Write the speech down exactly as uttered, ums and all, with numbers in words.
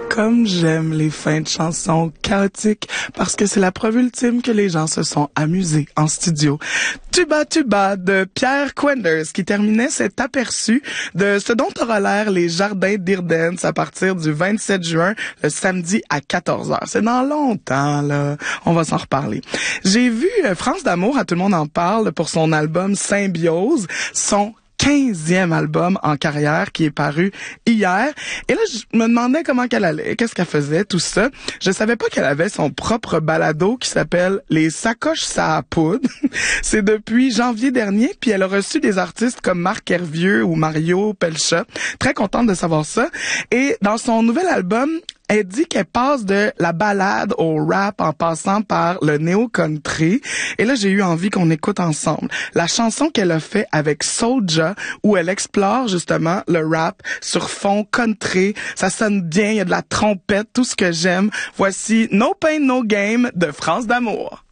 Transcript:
Comme j'aime les fins de chansons chaotiques parce que c'est la preuve ultime que les gens se sont amusés en studio. Tuba Tuba de Pierre Quenders qui terminait cet aperçu de ce dont aura l'air les jardins d'Irden's à partir du vingt-sept juin, le samedi à quatorze heures. C'est dans longtemps, là. On va s'en reparler. J'ai vu France d'amour, à tout le monde en parle, pour son album Symbiose, son quinzième album en carrière qui est paru hier. Et là, je me demandais comment qu'elle allait, qu'est-ce qu'elle faisait, tout ça. Je savais pas qu'elle avait son propre balado qui s'appelle Les sacoches à poudre. C'est depuis janvier dernier, puis elle a reçu des artistes comme Marc Hervieux ou Mario Pelcha. Très contente de savoir ça. Et dans son nouvel album, elle dit qu'elle passe de la ballade au rap en passant par le néo-country. Et là, j'ai eu envie qu'on écoute ensemble la chanson qu'elle a fait avec Soulja, où elle explore justement le rap sur fond country. Ça sonne bien, il y a de la trompette, tout ce que j'aime. Voici No Pain, No Game de France d'amour.